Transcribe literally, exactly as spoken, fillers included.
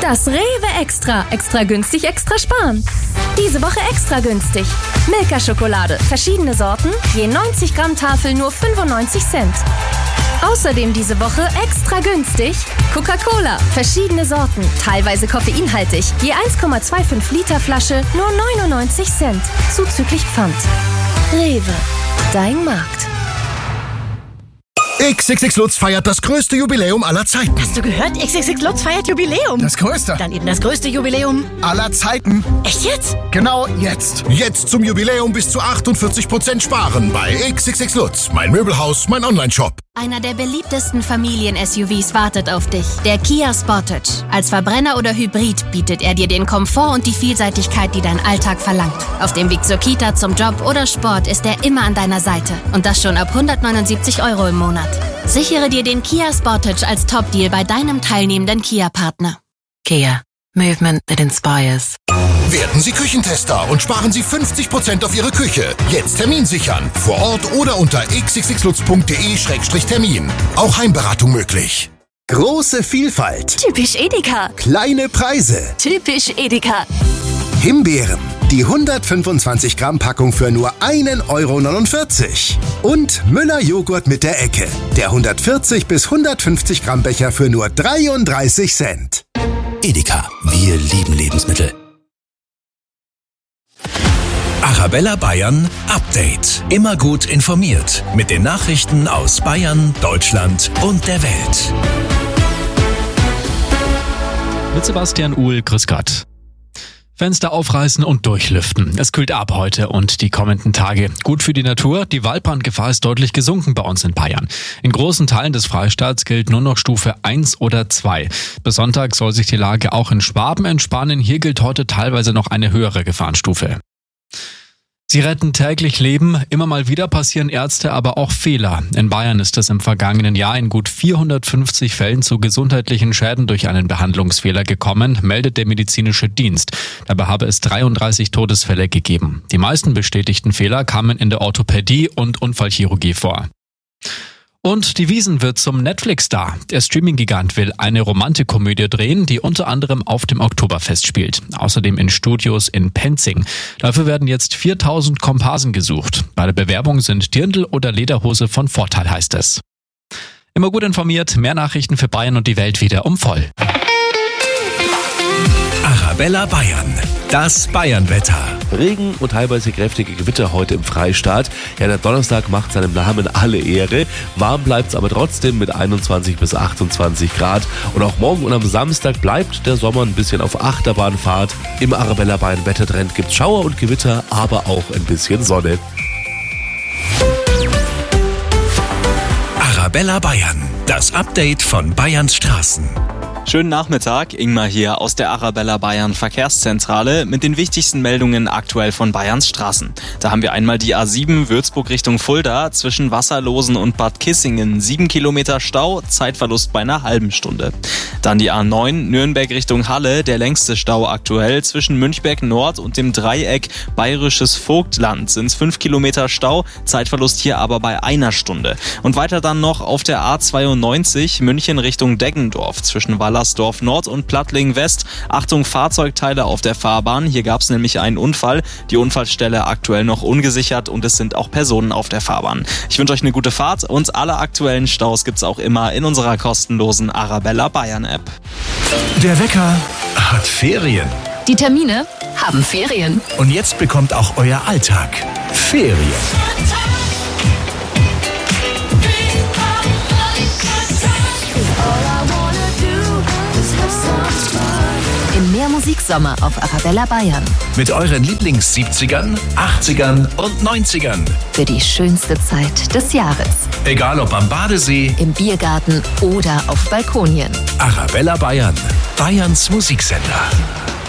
Das Rewe Extra. Extra günstig, extra sparen. Diese Woche extra günstig. Milka-Schokolade. Verschiedene Sorten. Je neunzig Gramm Tafel nur fünfundneunzig Cent. Außerdem diese Woche extra günstig. Coca-Cola. Verschiedene Sorten. Teilweise koffeinhaltig. Je eins Komma fünfundzwanzig Liter Flasche nur neunundneunzig Cent. Zuzüglich Pfand. Rewe. Dein Markt. X X X Lutz feiert das größte Jubiläum aller Zeiten. Hast du gehört? X X X Lutz feiert Jubiläum. Das größte. Dann eben das größte Jubiläum aller Zeiten. Echt jetzt? Genau jetzt. Jetzt zum Jubiläum bis zu achtundvierzig Prozent sparen bei X X X Lutz. Mein Möbelhaus, mein Onlineshop. Einer der beliebtesten Familien-S U Vs wartet auf dich. Der Kia Sportage. Als Verbrenner oder Hybrid bietet er dir den Komfort und die Vielseitigkeit, die dein Alltag verlangt. Auf dem Weg zur Kita, zum Job oder Sport ist er immer an deiner Seite. Und das schon ab hundertneunundsiebzig Euro im Monat. Sichere dir den Kia Sportage als Top-Deal bei deinem teilnehmenden Kia-Partner. Kia. Movement that inspires. Werden Sie Küchentester und sparen Sie fünfzig Prozent auf Ihre Küche. Jetzt Termin sichern. Vor Ort oder unter x x x lutz punkt d e Schrägstrich Termin. Auch Heimberatung möglich. Große Vielfalt. Typisch Edeka. Kleine Preise. Typisch Edeka. Himbeeren. Die hundertfünfundzwanzig Gramm Packung für nur ein Euro neunundvierzig. Und Müller Joghurt mit der Ecke. Der hundertvierzig bis hundertfünfzig Gramm Becher für nur dreiunddreißig Cent. Edeka. Wir lieben Lebensmittel. Arabella Bayern Update. Immer gut informiert mit den Nachrichten aus Bayern, Deutschland und der Welt. Mit Sebastian Uhl, grüß Gott. Fenster aufreißen und durchlüften. Es kühlt ab heute und die kommenden Tage. Gut für die Natur. Die Waldbrandgefahr ist deutlich gesunken bei uns in Bayern. In großen Teilen des Freistaats gilt nur noch Stufe eins oder zwei. Bis Sonntag soll sich die Lage auch in Schwaben entspannen. Hier gilt heute teilweise noch eine höhere Gefahrenstufe. Sie retten täglich Leben. Immer mal wieder passieren Ärzte aber auch Fehler. In Bayern ist es im vergangenen Jahr in gut vierhundertfünfzig Fällen zu gesundheitlichen Schäden durch einen Behandlungsfehler gekommen, meldet der medizinische Dienst. Dabei habe es dreiunddreißig Todesfälle gegeben. Die meisten bestätigten Fehler kamen in der Orthopädie und Unfallchirurgie vor. Und die Wiesn wird zum Netflix-Star. Der Streaming-Gigant will eine Romantikkomödie drehen, die unter anderem auf dem Oktoberfest spielt. Außerdem in Studios in Penzing. Dafür werden jetzt viertausend Komparsen gesucht. Bei der Bewerbung sind Dirndl oder Lederhose von Vorteil, heißt es. Immer gut informiert, mehr Nachrichten für Bayern und die Welt wieder um voll. Arabella Bayern. Das Bayernwetter. Regen und teilweise kräftige Gewitter heute im Freistaat. Ja, der Donnerstag macht seinem Namen alle Ehre. Warm bleibt's aber trotzdem mit einundzwanzig bis achtundzwanzig Grad. Und auch morgen und am Samstag bleibt der Sommer ein bisschen auf Achterbahnfahrt. Im Arabella Bayern Wettertrend gibt's Schauer und Gewitter, aber auch ein bisschen Sonne. Arabella Bayern. Das Update von Bayerns Straßen. Schönen Nachmittag, Ingmar hier aus der Arabella Bayern Verkehrszentrale mit den wichtigsten Meldungen aktuell von Bayerns Straßen. Da haben wir einmal die A sieben Würzburg Richtung Fulda zwischen Wasserlosen und Bad Kissingen. Sieben Kilometer Stau, Zeitverlust bei einer halben Stunde. Dann die A neun Nürnberg Richtung Halle, der längste Stau aktuell. Zwischen Münchberg Nord und dem Dreieck Bayerisches Vogtland sind es fünf Kilometer Stau, Zeitverlust hier aber bei einer Stunde. Und weiter dann noch auf der A zweiundneunzig München Richtung Deggendorf zwischen Wallersdorf Nord und Plattling West. Achtung, Fahrzeugteile auf der Fahrbahn. Hier gab es nämlich einen Unfall. Die Unfallstelle aktuell noch ungesichert und es sind auch Personen auf der Fahrbahn. Ich wünsche euch eine gute Fahrt und alle aktuellen Staus gibt's auch immer in unserer kostenlosen Arabella Bayern App. Der Wecker hat Ferien. Die Termine haben Ferien. Und jetzt bekommt auch euer Alltag Ferien. In mehr Musiksommer auf Arabella Bayern. Mit euren Lieblings-siebzigern, achtzigern und neunzigern. Für die schönste Zeit des Jahres. Egal ob am Badesee, im Biergarten oder auf Balkonien. Arabella Bayern, Bayerns Musiksender.